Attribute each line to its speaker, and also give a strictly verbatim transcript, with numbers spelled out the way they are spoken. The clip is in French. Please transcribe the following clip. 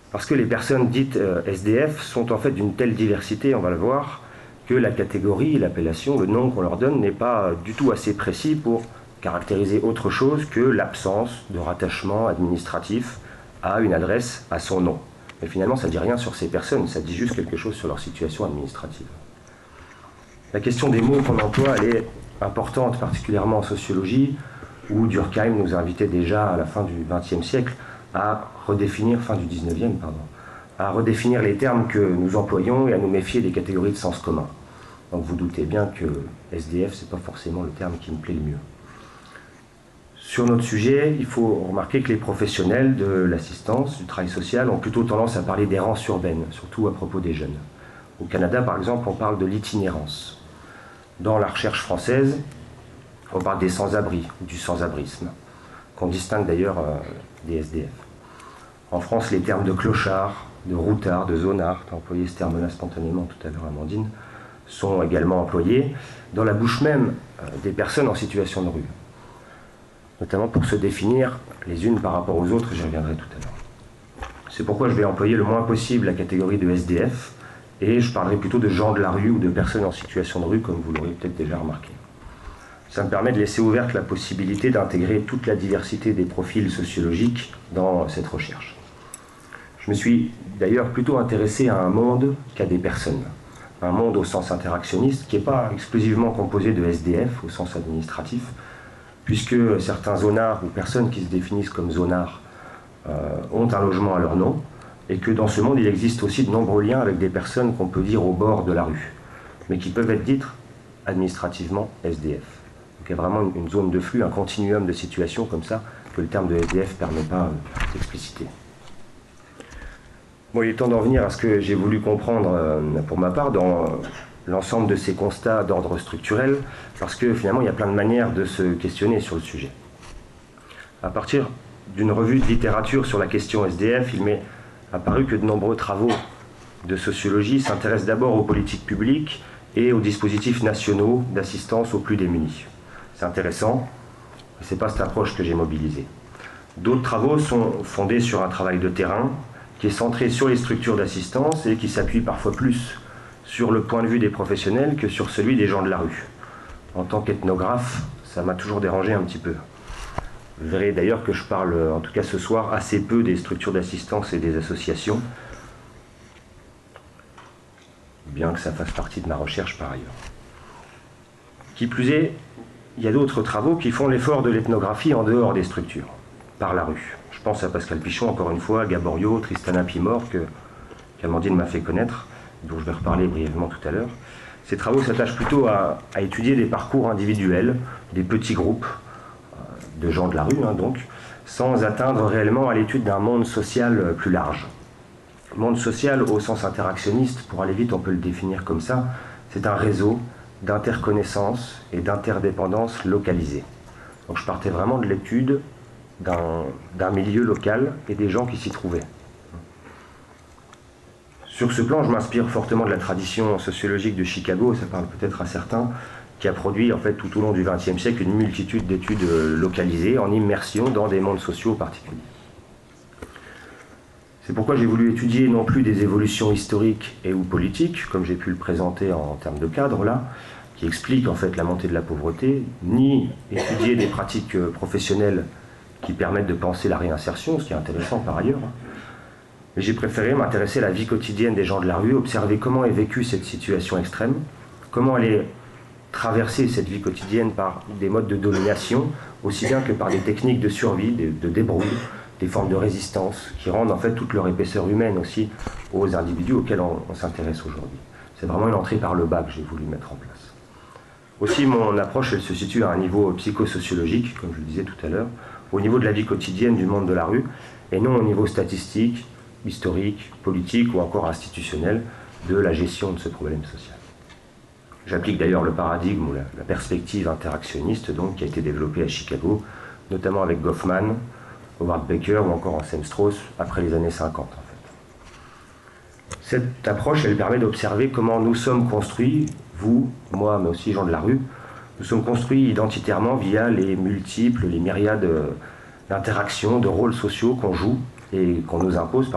Speaker 1: Parce que les personnes dites euh, S D F sont en fait d'une telle diversité, on va le voir, que la catégorie, l'appellation, le nom qu'on leur donne n'est pas du tout assez précis pour caractériser autre chose que l'absence de rattachement administratif à une adresse, à son nom. Mais finalement, ça ne dit rien sur ces personnes, ça dit juste quelque chose sur leur situation administrative. La question des mots qu'on emploie, elle est importante, particulièrement en sociologie, où Durkheim nous invitait déjà à la fin du vingtième siècle à redéfinir, fin du dix-neuvième, pardon, à redéfinir les termes que nous employons et à nous méfier des catégories de sens commun. Donc vous doutez bien que S D F, ce n'est pas forcément le terme qui me plaît le mieux. Sur notre sujet, il faut remarquer que les professionnels de l'assistance, du travail social, ont plutôt tendance à parler d'errance urbaine, surtout à propos des jeunes. Au Canada, par exemple, on parle de l'itinérance. Dans la recherche française, on parle des sans-abri, du sans-abrisme, qu'on distingue d'ailleurs euh, des S D F. En France, les termes de clochard, de routard, de zonard, tu as employé ce terme-là spontanément tout à l'heure, Amandine, sont également employés dans la bouche même euh, des personnes en situation de rue, notamment pour se définir les unes par rapport aux autres, j'y reviendrai tout à l'heure. C'est pourquoi je vais employer le moins possible la catégorie de S D F, et je parlerai plutôt de gens de la rue ou de personnes en situation de rue, comme vous l'aurez peut-être déjà remarqué. Ça me permet de laisser ouverte la possibilité d'intégrer toute la diversité des profils sociologiques dans cette recherche. Je me suis d'ailleurs plutôt intéressé à un monde qu'à des personnes. Un monde au sens interactionniste qui n'est pas exclusivement composé de S D F au sens administratif, puisque certains zonards ou personnes qui se définissent comme zonards euh, ont un logement à leur nom, et que dans ce monde il existe aussi de nombreux liens avec des personnes qu'on peut dire au bord de la rue, mais qui peuvent être dites administrativement S D F. Donc il y a vraiment une zone de flux, un continuum de situations comme ça, que le terme de S D F ne permet pas d'expliciter. Bon, il est temps d'en venir à ce que j'ai voulu comprendre euh, pour ma part dans euh, l'ensemble de ces constats d'ordre structurel, parce que finalement il y a plein de manières de se questionner sur le sujet. À partir d'une revue de littérature sur la question S D F, il m'est apparu que de nombreux travaux de sociologie s'intéressent d'abord aux politiques publiques et aux dispositifs nationaux d'assistance aux plus démunis. C'est intéressant, mais ce n'est pas cette approche que j'ai mobilisée. D'autres travaux sont fondés sur un travail de terrain qui est centré sur les structures d'assistance et qui s'appuie parfois plus sur le point de vue des professionnels que sur celui des gens de la rue. En tant qu'ethnographe, ça m'a toujours dérangé un petit peu. Vous verrez d'ailleurs que je parle, en tout cas ce soir, assez peu des structures d'assistance et des associations, bien que ça fasse partie de ma recherche par ailleurs. Qui plus est, il y a d'autres travaux qui font l'effort de l'ethnographie en dehors des structures, par la rue. Je pense à Pascal Pichon, encore une fois, Gaborio, Tristana Pimor, que qu'Amandine m'a fait connaître, dont je vais reparler brièvement tout à l'heure. Ces travaux s'attachent plutôt à, à étudier des parcours individuels, des petits groupes, de gens de la rue, hein, donc, sans atteindre réellement à l'étude d'un monde social plus large. Monde social au sens interactionniste, pour aller vite, on peut le définir comme ça, c'est un réseau d'interconnaissance et d'interdépendance localisée. Donc je partais vraiment de l'étude d'un, d'un milieu local et des gens qui s'y trouvaient. Sur ce plan, je m'inspire fortement de la tradition sociologique de Chicago, ça parle peut-être à certains, qui a produit en fait tout au long du vingtième siècle une multitude d'études localisées en immersion dans des mondes sociaux particuliers. C'est pourquoi j'ai voulu étudier non plus des évolutions historiques et ou politiques, comme j'ai pu le présenter en termes de cadre là, qui expliquent en fait la montée de la pauvreté, ni étudier des pratiques professionnelles qui permettent de penser la réinsertion, ce qui est intéressant par ailleurs. Mais j'ai préféré m'intéresser à la vie quotidienne des gens de la rue, observer comment est vécue cette situation extrême, comment elle est traverser cette vie quotidienne par des modes de domination, aussi bien que par des techniques de survie, de, de débrouille, des formes de résistance, qui rendent en fait toute leur épaisseur humaine aussi aux individus auxquels on, on s'intéresse aujourd'hui. C'est vraiment une entrée par le bas que j'ai voulu mettre en place. Aussi, mon approche, elle se situe à un niveau psychosociologique, comme je le disais tout à l'heure, au niveau de la vie quotidienne du monde de la rue, et non au niveau statistique, historique, politique ou encore institutionnel de la gestion de ce problème social. J'applique d'ailleurs le paradigme ou la, la perspective interactionniste donc, qui a été développée à Chicago, notamment avec Goffman, Howard Baker ou encore Anselm Strauss après les années cinquante. En fait. Cette approche, elle permet d'observer comment nous sommes construits, vous, moi, mais aussi gens de la rue, nous sommes construits identitairement via les multiples, les myriades d'interactions, de rôles sociaux qu'on joue et qu'on nous impose